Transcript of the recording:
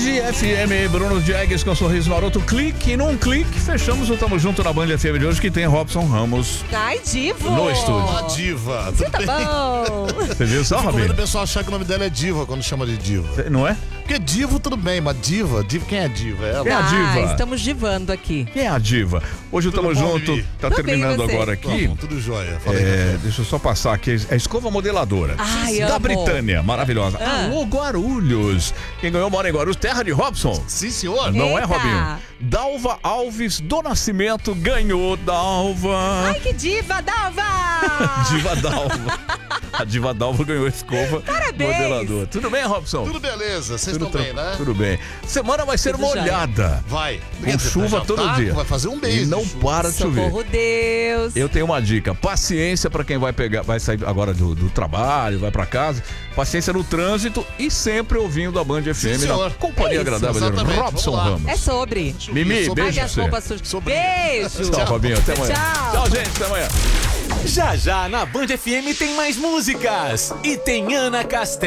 FM, Bruno Diegues com sorriso maroto, clique, num clique, fechamos o Tamo Junto na Band FM de hoje, que tem Robson Ramos. Ai, Divo! No estúdio. A diva. Você tá bom? Você viu só, Fico vendo Robinho? o pessoal achar que o nome dela é diva quando chama de diva. Não é? Porque divo tudo bem, mas diva, quem é diva? É ela. Quem é a diva? Estamos divando aqui. Quem é a diva? Hoje o Tamo Tudo bom, Junto Bibi? tá Tudo bem, terminando e você? agora aqui. Bom, tudo jóia. Fala aí, Deixa eu só passar aqui. A escova modeladora Ai, da amo. Britânia, maravilhosa. Ah. Alô, Guarulhos. Quem ganhou mora em Guarulhos, terra de Robson. Sim, senhor. Não é, Eita. Robinho? Dalva Alves do Nascimento ganhou, Dalva. Ai, que diva, Dalva! Diva Dalva. A Diva Dalva ganhou a escova Parabéns. modeladora. Tudo bem, Robson? Tudo beleza, vocês estão bem, né? Tudo bem. Semana vai ser Tudo jóia. molhada. Vai. Com chuva Já todo tá, dia. Vai fazer um mês. E não de chuva. para de chover. Socorro, Deus! Eu tenho uma dica, paciência pra quem vai sair agora do trabalho, vai pra casa, paciência no trânsito e sempre ouvindo a Band FM na senhor. companhia É isso, agradável de exatamente. Robson Vamos lá. Ramos. É sobre. Mimi, Sobre- beijo Pague pra as você. roupas sujas. Sobre- Beijo! Tchau, Robinho, até amanhã. Tchau. Tchau, gente, até amanhã. Já já na Band FM tem mais músicas e tem Ana Castela.